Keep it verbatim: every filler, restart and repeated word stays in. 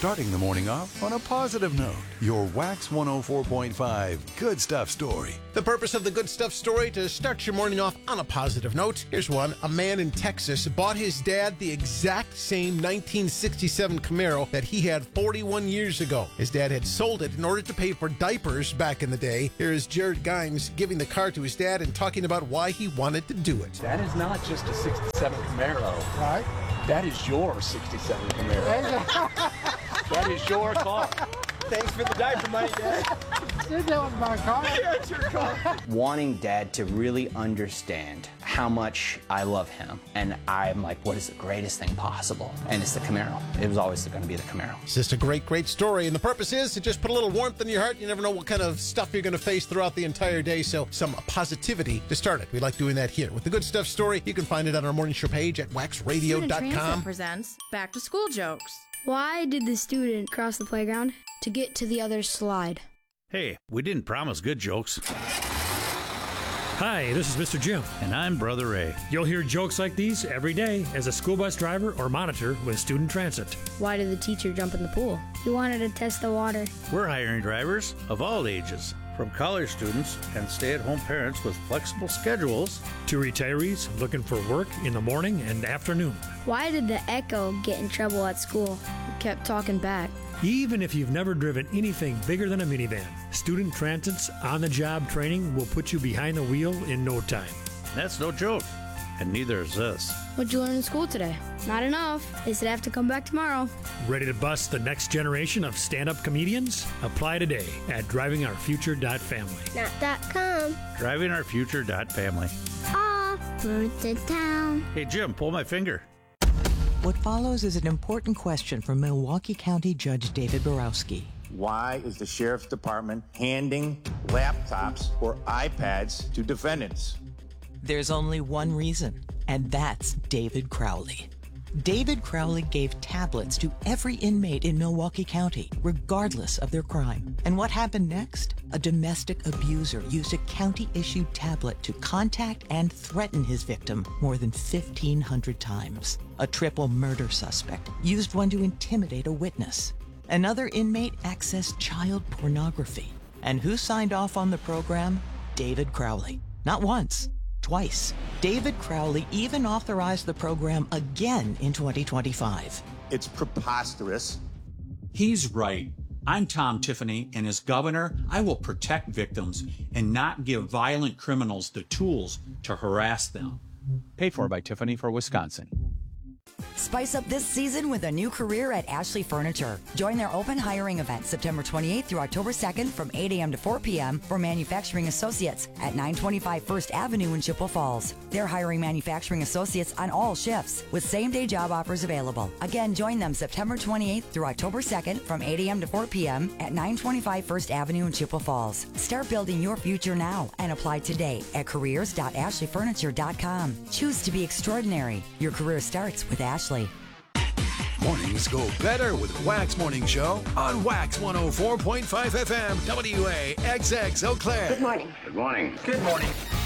starting the morning off on a positive note. Your Wax one oh four point five Good Stuff story. The purpose of the Good Stuff story to start your morning off on a positive note. Here's one. A man in Texas bought his dad the exact same nineteen sixty-seven Camaro that he had forty-one years ago. His dad had sold it in order to pay for diapers back in the day. Here is Jared Gimes giving the car to his dad and talking about why he wanted to do it. That is not just a sixty-seven Camaro. Right? That is your sixty-seven Camaro. That is your car. Thanks for the diaper money, Dad. That was my car. Yeah, it's your car. Wanting Dad to really understand how much I love him, and I'm like, what is the greatest thing possible? And it's the Camaro. It was always going to be the Camaro. It's just a great, great story, and the purpose is to just put a little warmth in your heart. You never know what kind of stuff you're going to face throughout the entire day, so some positivity to start it. We like doing that here. With the Good Stuff story, you can find it on our morning show page at wax radio dot com. Student Transit presents Back to School Jokes. Why did the student cross the playground? To get to the other slide. Hey, we didn't promise good jokes. Hi, this is Mister Jim. And I'm Brother Ray. You'll hear jokes like these every day as a school bus driver or monitor with Student Transit. Why did the teacher jump in the pool? He wanted to test the water. We're hiring drivers of all ages, from college students and stay-at-home parents with flexible schedules to retirees looking for work in the morning and afternoon. Why did the Echo get in trouble at school? He kept talking back. Even if you've never driven anything bigger than a minivan, Student Transit's on-the-job training will put you behind the wheel in no time. That's no joke, and neither is this. What'd you learn in school today? Not enough. They said I have to come back tomorrow. Ready to bust the next generation of stand-up comedians? Apply today at driving our future dot family. Not .com. driving our future dot family. Off road to town. Hey, Jim, pull my finger. What follows is an important question from Milwaukee County Judge David Borowski. Why is the Sheriff's Department handing laptops or iPads to defendants? There's only one reason, and that's David Crowley. David Crowley gave tablets to every inmate in Milwaukee County, regardless of their crime. And what happened next? A domestic abuser used a county-issued tablet to contact and threaten his victim more than fifteen hundred times. A triple murder suspect used one to intimidate a witness. Another inmate accessed child pornography. And who signed off on the program? David Crowley. Not once, twice. David Crowley even authorized the program again in twenty twenty-five. It's preposterous. He's right. I'm Tom Tiffany, and as governor, I will protect victims and not give violent criminals the tools to harass them. Paid for by Tiffany for Wisconsin. Spice up this season with a new career at Ashley Furniture. Join their open hiring event September twenty-eighth through October second from eight a.m. to four p.m. for manufacturing associates at nine twenty-five First Avenue in Chippewa Falls. They're hiring manufacturing associates on all shifts with same-day job offers available. Again, join them September twenty-eighth through October second from eight a.m. to four p.m. at nine twenty-five First Avenue in Chippewa Falls. Start building your future now and apply today at careers dot ashley furniture dot com. Choose to be extraordinary. Your career starts with Ashley. Mornings go better with Wax Morning Show on Wax one oh four point five F M, W A X X Eau Claire. Good morning. Good morning. Good morning.